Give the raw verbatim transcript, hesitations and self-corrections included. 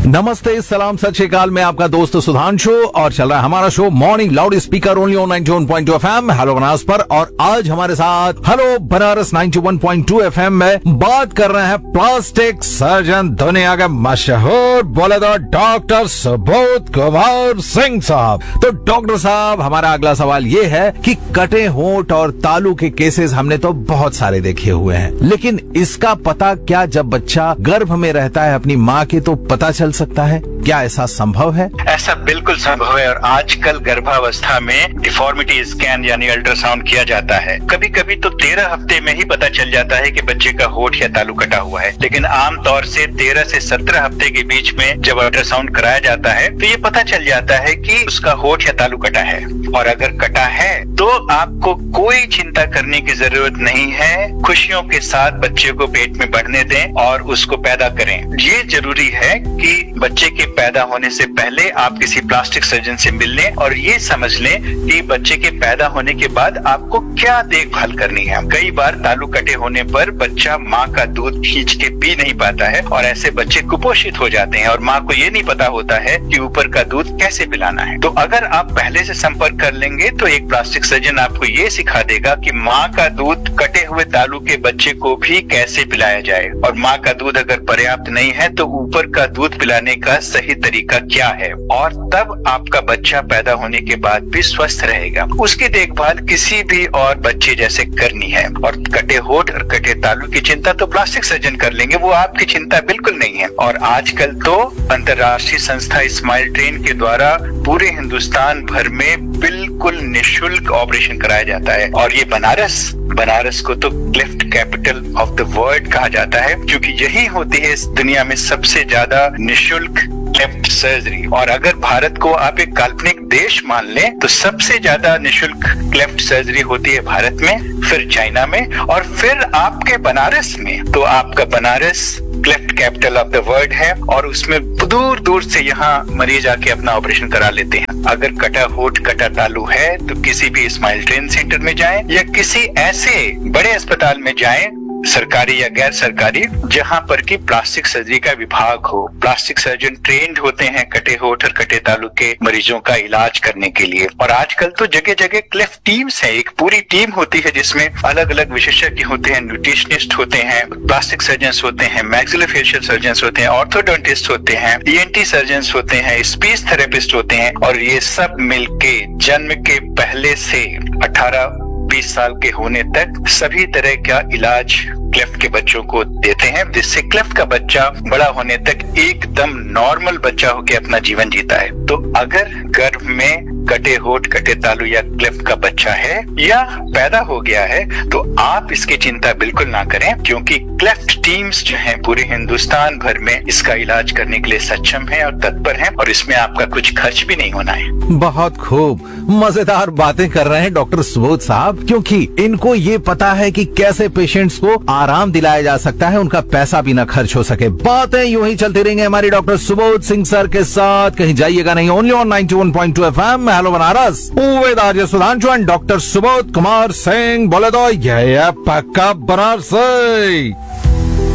नमस्ते, सलाम, सत श्री अकाल। मैं आपका दोस्त सुधांशु और चल रहा है हमारा show morning loud speaker only on ninety one point two FM hello Banaras पर। और आज हमारे साथ hello Banaras ninety one point two FM में बात कर रहे हैं प्लास्टिक सर्जन, दुनिया के मशहूर बोले तो डॉक्टर सुबोध कुमार सिंह साहब। तो डॉक्टर साहब, हमारा अगला सवाल ये है कि कटे होंठ और तालू के केसेस हमने तो बहुत सारे देखे हुए हैं, लेकिन इसका पता क्या जब बच्चा गर्भ में रहता है अपनी माँ के तो पता चल सकता है? क्या ऐसा संभव है? ऐसा बिल्कुल संभव है और आजकल गर्भावस्था में डिफॉर्मिटी स्कैन यानी अल्ट्रासाउंड किया जाता है। कभी कभी तो तेरह हफ्ते में ही पता चल जाता है कि बच्चे का होठ या तालू कटा हुआ है, लेकिन आमतौर से तेरह से सत्रह हफ्ते के बीच में जब अल्ट्रासाउंड कराया जाता है तो ये पता चल जाता है कि उसका होठ या तालू कटा है। और अगर कटा है तो आपको कोई चिंता करने की जरूरत नहीं है। खुशियों के साथ बच्चे को पेट में बढ़ने दें और उसको पैदा करें। ये जरूरी है कि बच्चे के पैदा होने से पहले आप किसी प्लास्टिक सर्जन से मिल लें और ये समझ लें कि बच्चे के पैदा होने के बाद आपको क्या देखभाल करनी है। कई बार तालू कटे होने पर बच्चा माँ का दूध खींच के पी नहीं पाता है और ऐसे बच्चे कुपोषित हो जाते हैं और माँ को ये नहीं पता होता है कि ऊपर का दूध कैसे पिलाना है। तो अगर आप पहले से संपर्क कर लेंगे तो एक प्लास्टिक सर्जन आपको ये सिखा देगा कि माँ का दूध कटे हुए तालू के बच्चे को भी कैसे पिलाया जाए, और माँ का दूध अगर पर्याप्त नहीं है तो ऊपर का दूध पिलाने का सही तरीका क्या है, और तब आपका बच्चा पैदा होने के बाद भी स्वस्थ रहेगा। उसकी देखभाल किसी भी और बच्चे जैसे करनी है। और कटे होठ और कटे तालू की चिंता तो प्लास्टिक सर्जन कर लेंगे, वो आपकी चिंता बिल्कुल नहीं है। और आजकल तो अंतर्राष्ट्रीय संस्था स्माइल ट्रेन के द्वारा पूरे हिंदुस्तान भर में बिल्कुल निशुल्क ऑपरेशन कराया जाता है। और ये बनारस बनारस को तो cleft capital of the world कहा जाता है, क्योंकि यही होती है इस दुनिया में सबसे ज्यादा निशुल्क क्लेफ्ट सर्जरी। और अगर भारत को आप एक काल्पनिक देश मान लें तो सबसे ज्यादा निशुल्क क्लेफ्ट सर्जरी होती है भारत में, फिर चाइना में और फिर आपके बनारस में। तो आपका Banaras cleft capital of the world है और उसमें दूर दूर से यहाँ मरीज आके अपना ऑपरेशन करा लेते हैं। अगर कटा होठ कटा तालू है तो किसी भी स्माइल ट्रेन सेंटर में जाएं या किसी ऐसे बड़े अस्पताल में जाएं, सरकारी या गैर सरकारी, जहां पर की प्लास्टिक सर्जरी का विभाग हो। प्लास्टिक सर्जन ट्रेंड होते हैं कटे होठ और कटे तालू के मरीजों का इलाज करने के लिए। और आजकल तो जगह जगह क्लेफ्ट टीम्स है, एक पूरी टीम होती है जिसमें अलग अलग विशेषज्ञ होते हैं, न्यूट्रिशनिस्ट होते हैं, प्लास्टिक सर्जन होते हैं, मैक्सिलोफेशियल सर्जन होते हैं, ऑर्थोडोंटिस्ट होते हैं, ईएनटी सर्जन होते हैं, स्पीच थेरेपिस्ट होते हैं। और ये सब मिलके जन्म के पहले से अठारह बीस साल के होने तक सभी तरह का इलाज क्लेफ्ट के बच्चों को देते हैं, जिससे क्लेफ्ट का बच्चा बड़ा होने तक एकदम नॉर्मल बच्चा होकर अपना जीवन जीता है। तो अगर गर्भ में कटे होठ कटे तालू या क्लेफ्ट का बच्चा है या पैदा हो गया है तो आप इसकी चिंता बिल्कुल ना करें, क्योंकि क्लेफ्ट टीम्स जो हैं पूरे हिंदुस्तान भर में इसका इलाज करने के लिए सक्षम है और तत्पर है, और इसमें आपका कुछ खर्च भी नहीं होना है। बहुत खूब, मजेदार बातें कर रहे हैं डॉक्टर सुबोध साहब, क्योंकि इनको ये पता है कि कैसे पेशेंट्स को आराम दिलाया जा सकता है, उनका पैसा भी ना खर्च हो सके। बातें यूं ही चलती रहेंगे हमारी डॉक्टर सुबोध सिंह सर के साथ, कहीं जाइएगा नहीं। Only on ninety one point two FM hello Banaras with RJ Sudhanshu and doctor Subodh Kumar Singh. बोले तो यह पक्का बनारस।